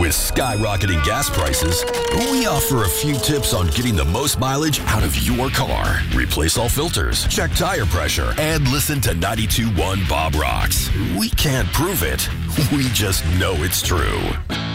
With skyrocketing gas prices, we offer a few tips on getting the most mileage out of your car. Replace all filters, check tire pressure, and listen to 92.1 Bob Rocks. We can't prove it. We just know it's true.